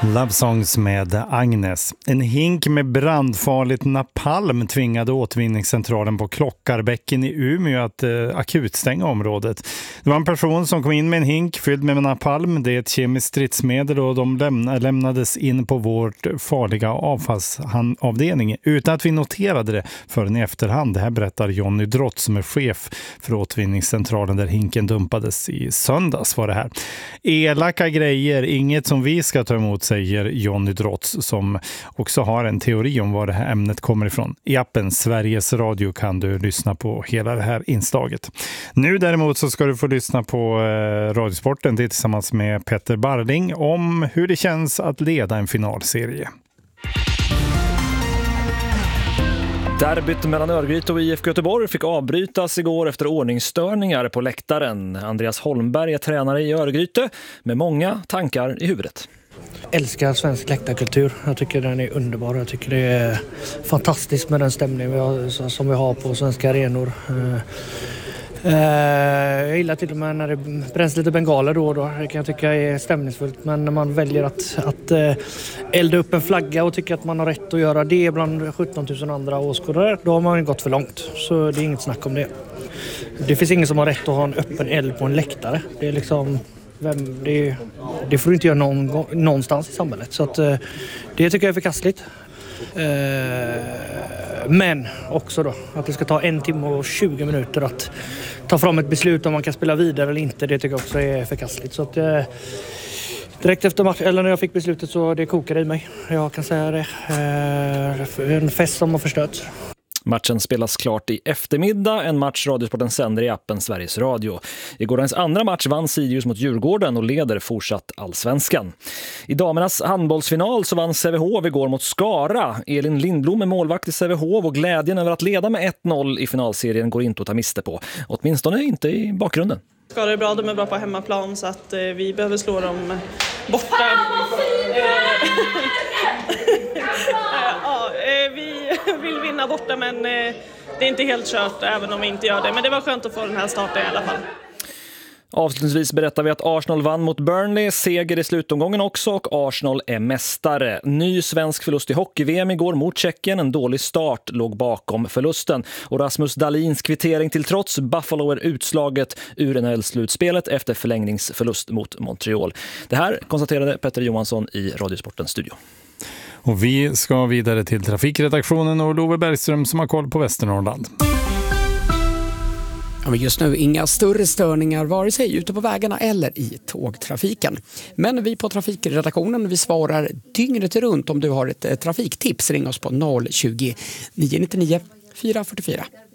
Love Songs med Agnes. En hink med brandfarligt napalm tvingade återvinningscentralen på Klockarbäcken i Umeå att akutstänga området. Det var en person som kom in med en hink fylld med napalm. Det är ett kemiskt stridsmedel och de lämnades in på vårt farliga avfallsavdelning utan att vi noterade det förrän i efterhand. Det här berättar Jonny Drott som är chef för återvinningscentralen där hinken dumpades i söndags var det här. Elaka grejer, inget som vi ska ta emot, säger Jonny Drotz som också har en teori om var det här ämnet kommer ifrån. I appen Sveriges Radio kan du lyssna på hela det här inslaget. Nu däremot så ska du få lyssna på Radiosporten. Det är tillsammans med Petter Barling om hur det känns att leda en finalserie. Derbyt mellan Örgryte och IFK Göteborg fick avbrytas igår efter ordningsstörningar på läktaren. Andreas Holmberg är tränare i Örgryte med många tankar i huvudet. Älskar svensk läktarkultur. Jag tycker den är underbar. Jag tycker det är fantastiskt med den stämning som vi har på svenska arenor. Jag gillar till och med när det bränns lite bengaler då och då. Det kan jag tycka är stämningsfullt. Men när man väljer att elda upp en flagga och tycker att man har rätt att göra det bland 17 000 andra åskådare, då har man gått för långt. Så det är inget snack om det. Det finns ingen som har rätt att ha en öppen eld på en läktare. Det är liksom... Det får du inte göra någonstans i samhället. Så att, det tycker jag är förkastligt. Men också då att det ska ta 1 timme och 20 minuter att ta fram ett beslut om man kan spela vidare eller inte. Det tycker jag också är förkastligt. Så att, direkt efter match, eller när jag fick beslutet så det kokade i mig. Jag kan säga det. En fest som har förstörts. Matchen spelas klart i eftermiddag, en match Radiosporten sänder i appen Sveriges Radio. I gårdagens andra match vann Sirius mot Djurgården och leder fortsatt allsvenskan. I damernas handbollsfinal så vann Sävehof igår mot Skara. Elin Lindblom är målvakt i Sävehof och glädjen över att leda med 1-0 i finalserien går inte att ta miste på. Åtminstone inte i bakgrunden. Skara är bra, de är bra på hemmaplan så att vi behöver slå dem borta. Vi vill vinna borta men det är inte helt kört även om vi inte gör det. Men det var skönt att få den här starten i alla fall. Avslutningsvis berättar vi att Arsenal vann mot Burnley, seger i slutomgången också och Arsenal är mästare. Ny svensk förlust i hockey-VM igår mot Tjeckien, en dålig start låg bakom förlusten. Och Rasmus Dahlins kvittering till trots, Buffalo är utslaget ur NHL-slutspelet efter förlängningsförlust mot Montreal. Det här konstaterade Petter Johansson i Radiosportens studio. Och vi ska vidare till trafikredaktionen och Love Bergström som har koll på Västernorrland. Ja, men just nu inga större störningar vare sig ute på vägarna eller i tågtrafiken. Men vi på trafikredaktionen vi svarar dygnet runt om du har ett trafiktips. Ring oss på 020 999 444.